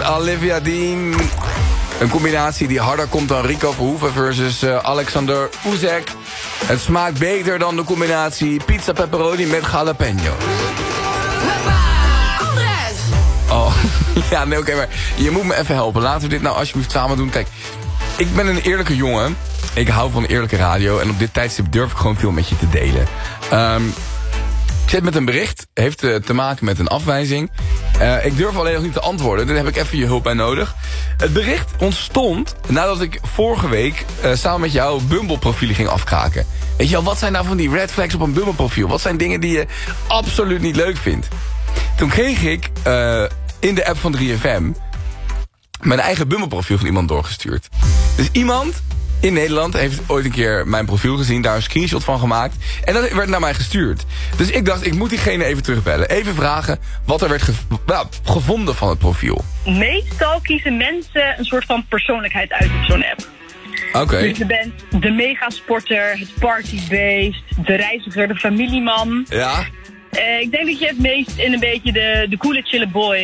Olivia Dean. Een combinatie die harder komt dan Rico Verhoeven versus Alexander Oezek. Het smaakt beter dan de combinatie pizza pepperoni met jalapeno. Oh, ja, nee, oké, maar je moet me even helpen. Laten we dit nou alsjeblieft samen doen. Kijk, ik ben een eerlijke jongen. Ik hou van eerlijke radio. En op dit tijdstip durf ik gewoon veel met je te delen. Ik zit met een bericht. Heeft te maken met een afwijzing. Ik durf alleen nog niet te antwoorden. Daar heb ik even je hulp bij nodig. Het bericht ontstond nadat ik vorige week samen met jou Bumble-profielen ging afkraken. Weet je wel, wat zijn nou van die red flags op een Bumble-profiel? Wat zijn dingen die je absoluut niet leuk vindt? Toen kreeg ik in de app van 3FM mijn eigen Bumble-profiel van iemand doorgestuurd. Dus iemand in Nederland heeft ooit een keer mijn profiel gezien, daar een screenshot van gemaakt. En dat werd naar mij gestuurd. Dus ik dacht, ik moet diegene even terugbellen. Even vragen wat er werd gevonden van het profiel. Meestal kiezen mensen een soort van persoonlijkheid uit op zo'n app. Oké. Dus je bent de megasporter, het partybeest, de reiziger, de familieman. Ja. Ik denk dat je het meest in een beetje de coole, chille boy